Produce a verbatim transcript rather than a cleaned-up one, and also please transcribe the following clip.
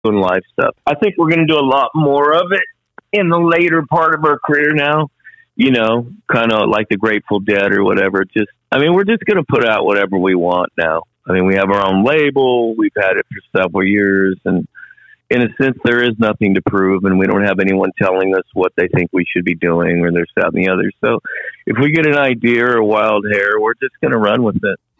doing live stuff. I think we're going to do a lot more of it in the later part of our career now, you know, kind of like the Grateful Dead or whatever. Just, I mean, we're just going to put out whatever we want now. I mean, we have our own label. We've had it for several years. And in a sense, there is nothing to prove, and we don't have anyone telling us what they think we should be doing or this, that, and the other. So if we get an idea or a wild hair, we're just going to run with it.